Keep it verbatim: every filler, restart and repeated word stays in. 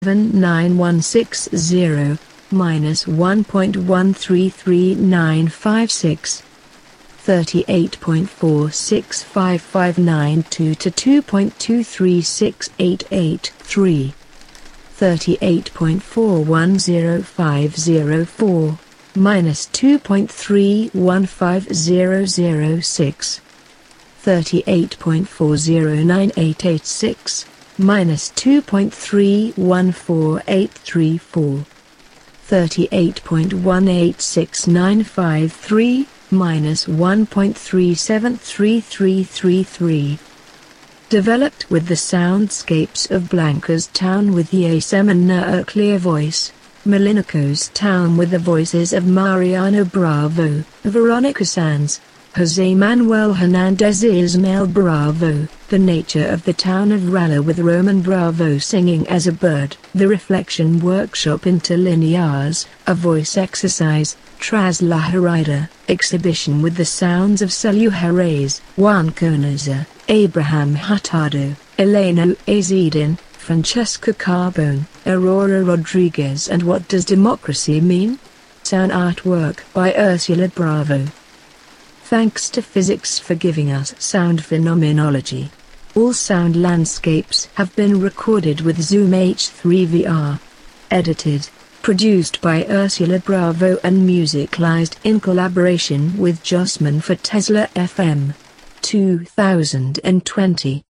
nine one six zero minus one point one three three nine five six. thirty-eight point four six five five nine two to two point two three six eight eight three. thirty-eight point four one zero five zero four minus two point three one five zero zero six. thirty-eight point four zero nine eight eight six minus two point three one four eight three four. thirty-eight point one eight six nine five three minus one point three seven three three three three. Developed with the soundscapes of Blanca's Town with Yasemin Clear voice, Malinico's Town with the voices of Mariano Bravo, Veronica Sanz, Jose Manuel Hernandez, Ismael Bravo, The Nature of the Town of Ralla with Roman Bravo singing as a bird, The Reflection Workshop Interlinears, a voice exercise, Tras La Herida, exhibition with the sounds of Celu Jerez, Juan Conaza, Abraham Hurtado, Elena Azedin, Francesca Carbone, Aurora Rodriguez and What Does Democracy Mean? Sound artwork by Ursula Bravo. Thanks to physics for giving us sound phenomenology. All sound landscapes have been recorded with Zoom H three V R. Edited, produced by Ursula Bravo and musicalized in collaboration with Jossman for Tesla F M. two thousand twenty.